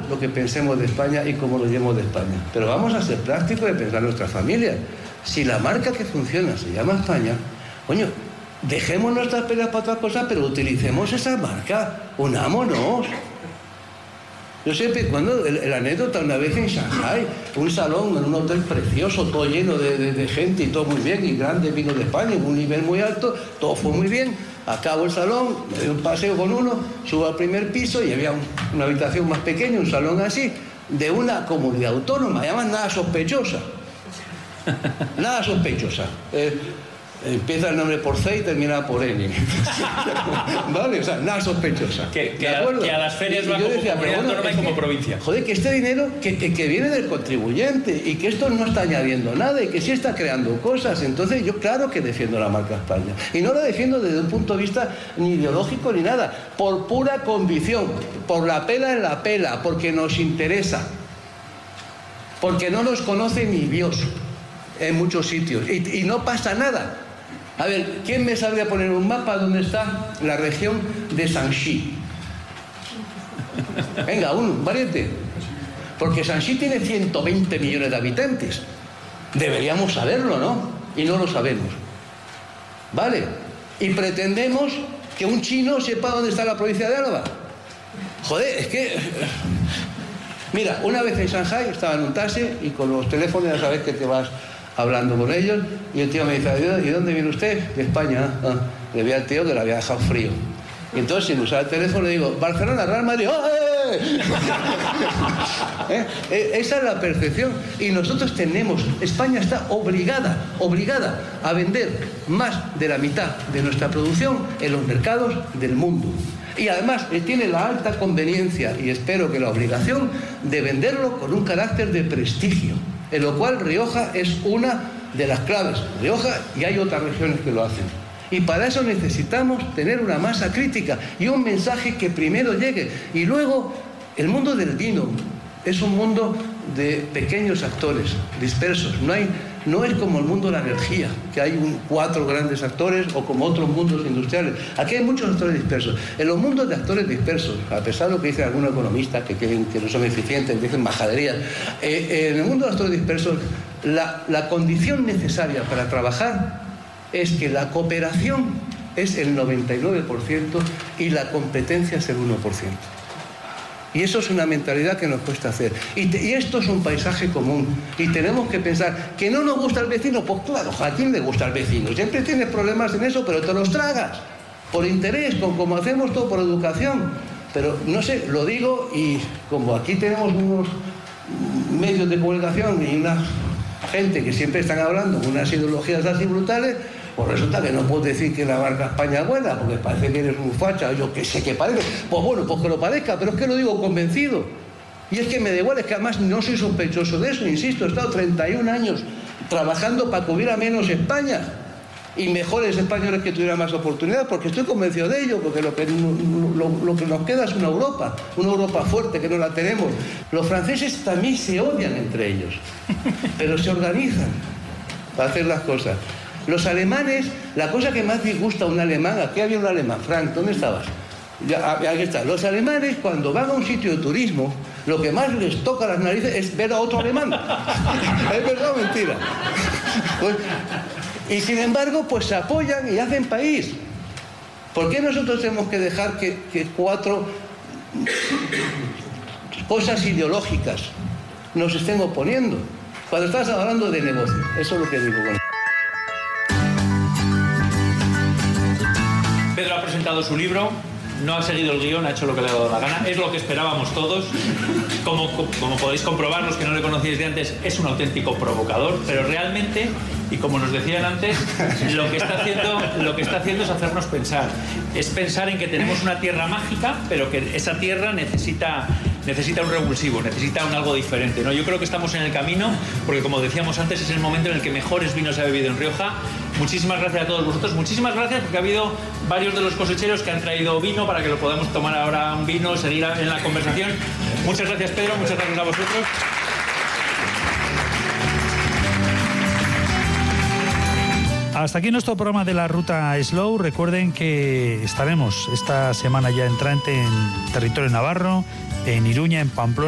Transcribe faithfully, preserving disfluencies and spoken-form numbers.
lo que pensemos de España y cómo lo llevemos de España. Pero vamos a ser prácticos y pensar en nuestra familia. Si la marca que funciona se llama España, coño, dejemos nuestras peleas para otras cosas, pero utilicemos esa marca, unámonos. Yo siempre, cuando el, el anécdota, una vez en Shanghái, un salón en un hotel precioso, todo lleno de, de, de gente y todo muy bien, y grandes vinos de España, un nivel muy alto, todo fue muy bien. Acabo el salón, me doy un paseo con uno, subo al primer piso y había un, una habitación más pequeña, un salón así, de una comunidad autónoma, además nada sospechosa. Nada sospechosa. Eh, Empieza el nombre por C y termina por N. ¿Vale? O sea, nada sospechosa. Que, que, a, que a las ferias va como decía, comunidad bueno, autónoma y como que, provincia. Joder, que este dinero que, que, que viene del contribuyente y que esto no está añadiendo nada y que sí está creando cosas. Entonces yo claro que defiendo la marca España. Y no la defiendo desde un punto de vista ni ideológico ni nada. Por pura convicción. Por la pela en la pela. Porque nos interesa. Porque no nos conoce ni Dios en muchos sitios. Y, y no pasa nada. A ver, ¿quién me sabría poner un mapa donde está la región de Shanxi? Venga, un valiente. Porque Shanxi tiene ciento veinte millones de habitantes. Deberíamos saberlo, ¿no? Y no lo sabemos. ¿Vale? Y pretendemos que un chino sepa dónde está la provincia de Álava. Joder, es que... Mira, una vez en Shanghái estaba en un taxi y con los teléfonos ya sabes que te vas hablando con ellos y el tío me dice, ¿y dónde viene usted? De España. Ah, le vi al tío que le había dejado frío. Y entonces sin usar el teléfono le digo, Barcelona, Real Madrid. ¡Eh! ¿Eh? Esa es la percepción. Y nosotros tenemos, España está obligada, obligada a vender más de la mitad de nuestra producción en los mercados del mundo. Y además tiene la alta conveniencia, y espero que la obligación, de venderlo con un carácter de prestigio, en lo cual Rioja es una de las claves. Rioja, y hay otras regiones que lo hacen. Y para eso necesitamos tener una masa crítica y un mensaje que primero llegue. Y luego, el mundo del vino es un mundo de pequeños actores, dispersos. No hay, no es como el mundo de la energía, que hay un, cuatro grandes actores, o como otros mundos industriales. Aquí hay muchos actores dispersos. En los mundos de actores dispersos, a pesar de lo que dicen algunos economistas, que, quieren, que no son eficientes, que dicen majaderías, eh, en el mundo de actores dispersos, la, la condición necesaria para trabajar es que la cooperación es el noventa y nueve por ciento y la competencia es el uno por ciento. Y eso es una mentalidad que nos cuesta hacer. Y, te, y esto es un paisaje común. Y tenemos que pensar, ¿que no nos gusta el vecino? Pues claro, ¿a quién le gusta el vecino? Siempre tienes problemas en eso, pero te los tragas. Por interés, con, como hacemos todo, por educación. Pero, no sé, lo digo y como aquí tenemos unos medios de comunicación y una gente que siempre están hablando con unas ideologías así brutales, pues resulta que no puedo decir que la marca España es buena, porque parece que eres un facha, yo que sé que parece. Pues bueno, pues que lo parezca, pero es que lo digo convencido. Y es que me da igual, es que además no soy sospechoso de eso, insisto, he estado treinta y un años trabajando para que hubiera menos España y mejores españoles que tuvieran más oportunidades, porque estoy convencido de ello, porque lo que, lo, lo que nos queda es una Europa, una Europa fuerte que no la tenemos. Los franceses también se odian entre ellos, pero se organizan para hacer las cosas. Los alemanes, la cosa que más disgusta a un alemán, aquí había un alemán, Frank, ¿dónde estabas? Ya, aquí está. Los alemanes, cuando van a un sitio de turismo, lo que más les toca las narices es ver a otro alemán. ¿Es verdad o mentira? Pues, y sin embargo, pues se apoyan y hacen país. ¿Por qué nosotros tenemos que dejar que, que cuatro cosas ideológicas nos estén oponiendo? Cuando estás hablando de negocio, eso es lo que digo. Bueno. Pedro ha presentado su libro, no ha seguido el guión, ha hecho lo que le ha dado la gana, es lo que esperábamos todos. Como, como podéis comprobar, los que no le conocíais de antes, es un auténtico provocador, pero realmente, y como nos decían antes, lo que está haciendo, lo que está haciendo es hacernos pensar. Es pensar en que tenemos una tierra mágica, pero que esa tierra necesita... necesita un revulsivo, necesita un algo diferente, ¿no? Yo creo que estamos en el camino, porque como decíamos antes, es el momento en el que mejores vinos se ha bebido en Rioja. Muchísimas gracias a todos vosotros, muchísimas gracias porque ha habido varios de los cosecheros que han traído vino para que lo podamos tomar ahora un vino, seguir en la conversación. Muchas gracias, Pedro, muchas gracias a vosotros. Hasta aquí nuestro programa de la Ruta Slow. Recuerden que estaremos esta semana ya entrante en territorio navarro, en Iruña, en Pamplona.